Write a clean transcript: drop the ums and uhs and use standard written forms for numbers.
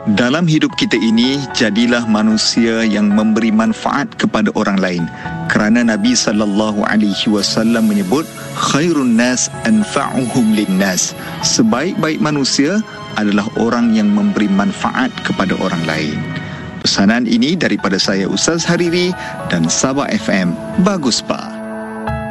Dalam hidup kita ini, jadilah manusia yang memberi manfaat kepada orang lain. Kerana Nabi SAW menyebut, khairun nas anfa'uhum linnas. Sebaik-baik manusia adalah orang yang memberi manfaat kepada orang lain. Pesanan ini daripada saya Ustaz Hariri dan Sabah FM. Bagus Pak.